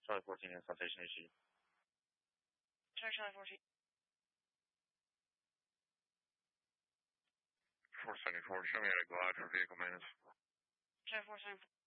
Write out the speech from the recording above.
Charlie 14 and citation issue. Check Charlie 14. 474, show me how to glide for vehicle maintenance. Check 474.